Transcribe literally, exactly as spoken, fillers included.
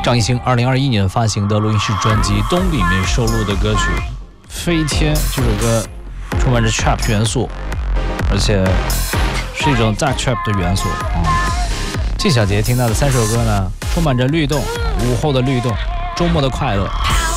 张艺兴二零二一年发行的录音室专辑《冬》里面收录的歌曲《飞天》，这首歌充满着 trap 元素，而且是一种大 trap 的元素。嗯，这小节听到的三首歌呢，充满着律动，午后的律动，周末的快乐。